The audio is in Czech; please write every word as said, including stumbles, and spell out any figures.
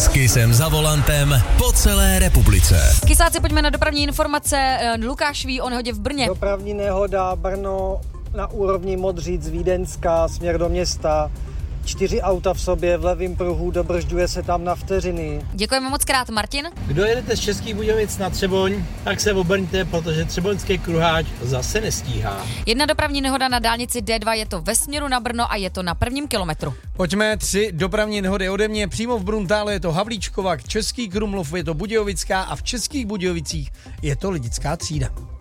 S Kissem za volantem po celé republice. Kysáci, pojďme na dopravní informace. Lukáš ví o nehodě v Brně. Dopravní nehoda Brno na úrovni Modříc Vídeňská, směr do města. Čtyři auta v sobě v levém pruhu, dobržďuje se tam na vteřiny. Děkujeme moc krát, Martin. Kdo jedete z Českých Budějovic na Třeboň, tak se obrňte, protože třeboňský kruháč zase nestíhá. Jedna dopravní nehoda na dálnici D dva, je to ve směru na Brno a je to na prvním kilometru. Pojďme, tři dopravní nehody ode mě. Přímo v Bruntále je to Havlíčkova, Český Krumlov je to Budějovická a v Českých Budějovicích je to Lidická třída.